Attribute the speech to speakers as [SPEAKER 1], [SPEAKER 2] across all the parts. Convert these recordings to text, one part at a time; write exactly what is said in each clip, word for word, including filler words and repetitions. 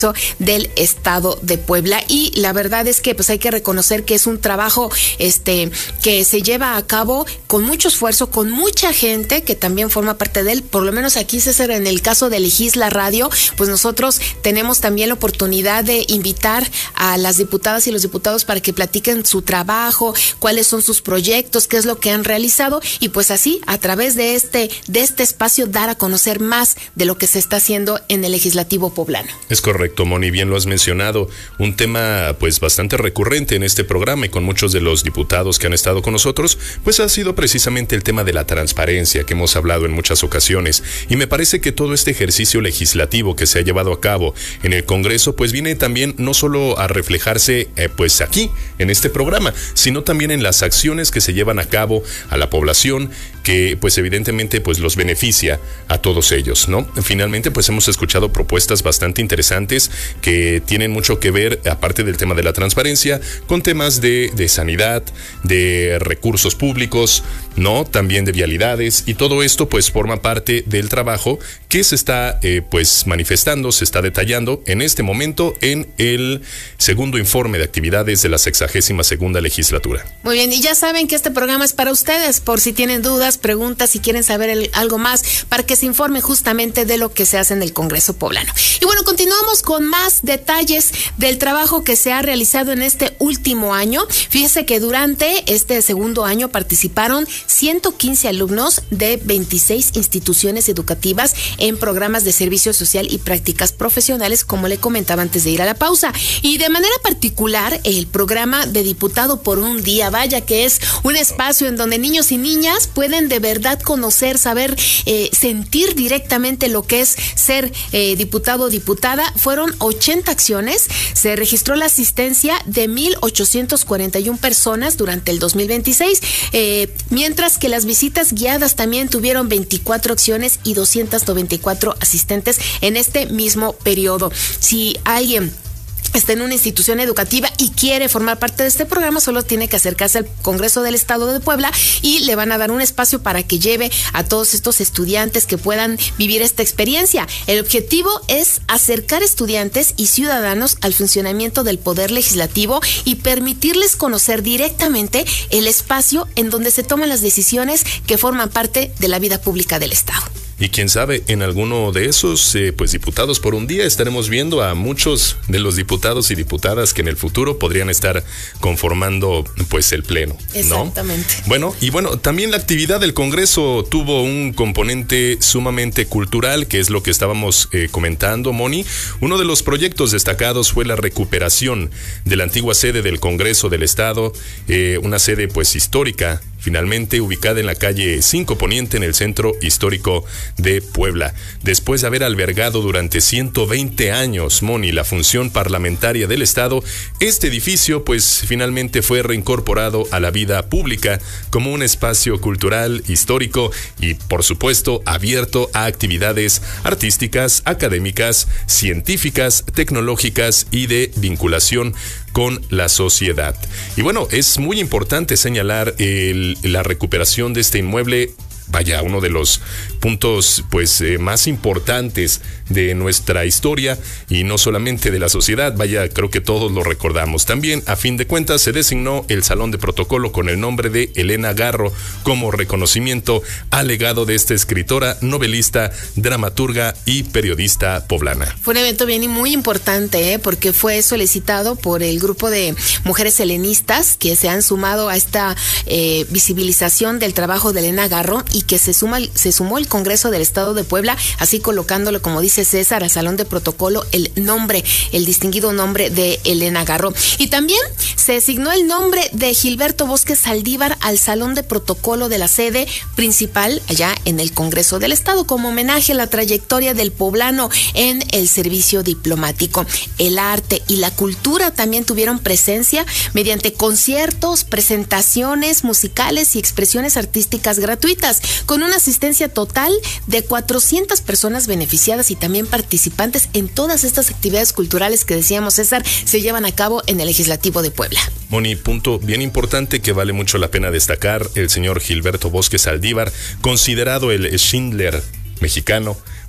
[SPEAKER 1] del estado de Puebla, y la verdad es que pues hay que reconocer que es un trabajo este que se lleva a cabo con mucho esfuerzo, con mucha gente que también forma parte de él. Por lo menos aquí, César, en el caso de Legisla Radio, pues nosotros tenemos también la oportunidad de invitar a las diputadas y los diputados para que platiquen su trabajo, cuáles son sus proyectos, qué es lo que han realizado, y pues así a través de este de este espacio dar a conocer más de lo que se está haciendo en el legislativo poblano.
[SPEAKER 2] Es correcto, Moni, bien lo has mencionado, un tema pues bastante recurrente en este programa y con muchos de los diputados que han estado con nosotros, pues ha sido precisamente el tema de la transparencia que hemos hablado en muchas ocasiones, y me parece que todo este ejercicio legislativo que se ha llevado a cabo en el Congreso pues viene también no solo a reflejarse eh, pues aquí en este programa, sino también en las acciones que se llevan a cabo a la población, que pues evidentemente pues los beneficia a todos ellos, ¿no? Finalmente pues hemos escuchado propuestas bastante interesantes que tienen mucho que ver, aparte del tema de la transparencia, con temas de, de sanidad, de recursos públicos, ¿no? También de vialidades, y todo esto pues forma parte del trabajo que se está eh, pues manifestando, se está detallando en este momento en el segundo informe de actividades de la sexagésima segunda legislatura.
[SPEAKER 1] Muy bien, y ya saben que este programa es para ustedes, por si tienen dudas, preguntas, si quieren saber el, algo más, para que se informen justamente de lo que se hace en el Congreso poblano. Y bueno, continuamos con más detalles del trabajo que se ha realizado en este último año. Fíjese que durante este segundo año participaron ciento quince alumnos de veintiséis instituciones educativas en programas de servicio social y prácticas profesionales, como le comentaba antes de ir a la pausa. Y de manera particular, el programa de Diputado por un Día, vaya que es un espacio en donde niños y niñas pueden de verdad conocer, saber, eh, sentir directamente lo que es ser eh, diputado o diputada. Fueron ochenta acciones, se registró la asistencia de mil ochocientas cuarenta y una personas durante el dos mil veintiséis, eh, mientras que las visitas guiadas también tuvieron veinticuatro acciones y doscientos noventa y cuatro asistentes en este mismo periodo. Si alguien está en una institución educativa y quiere formar parte de este programa, solo tiene que acercarse al Congreso del Estado de Puebla y le van a dar un espacio para que lleve a todos estos estudiantes que puedan vivir esta experiencia. El objetivo es acercar estudiantes y ciudadanos al funcionamiento del Poder Legislativo y permitirles conocer directamente el espacio en donde se toman las decisiones que forman parte de la vida pública del Estado.
[SPEAKER 2] Y quién sabe, en alguno de esos eh, pues diputados por un día estaremos viendo a muchos de los diputados y diputadas que en el futuro podrían estar conformando pues el pleno, ¿no?
[SPEAKER 1] Exactamente.
[SPEAKER 2] Bueno, y bueno, también la actividad del Congreso tuvo un componente sumamente cultural, que es lo que estábamos eh, comentando, Moni. Uno de los proyectos destacados fue la recuperación de la antigua sede del Congreso del Estado, eh, una sede pues histórica, finalmente ubicada en la calle cinco Poniente, en el centro histórico de Puebla. Después de haber albergado durante ciento veinte años, Moni, la función parlamentaria del Estado, este edificio pues finalmente fue reincorporado a la vida pública como un espacio cultural, histórico y por supuesto abierto a actividades artísticas, académicas, científicas, tecnológicas y de vinculación con la sociedad. Y bueno, es muy importante señalar el, la recuperación de este inmueble. Vaya, uno de los puntos pues eh, más importantes de nuestra historia y no solamente de la sociedad. Vaya, creo que todos lo recordamos. También, a fin de cuentas, se designó el Salón de Protocolo con el nombre de Elena Garro como reconocimiento al legado de esta escritora, novelista, dramaturga y periodista poblana.
[SPEAKER 1] Fue un evento bien y muy importante, ¿eh? porque fue solicitado por el grupo de mujeres helenistas que se han sumado a esta eh, visibilización del trabajo de Elena Garro, y que se suma se sumó el Congreso del Estado de Puebla, así colocándolo, como dice César, al Salón de Protocolo el nombre, el distinguido nombre de Elena Garro. Y también se asignó el nombre de Gilberto Bosque Saldívar al Salón de Protocolo de la sede principal allá en el Congreso del Estado, como homenaje a la trayectoria del poblano en el servicio diplomático. El arte y la cultura también tuvieron presencia mediante conciertos, presentaciones musicales y expresiones artísticas gratuitas, con una asistencia total de cuatrocientas personas beneficiadas y también participantes en todas estas actividades culturales que decíamos, César, se llevan a cabo en el Legislativo de Puebla.
[SPEAKER 2] Moni, punto bien importante que vale mucho la pena destacar: el señor Gilberto Bosque Saldívar, considerado el Schindler mexicano,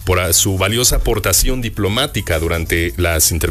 [SPEAKER 2] por su valiosa aportación diplomática durante las intervenciones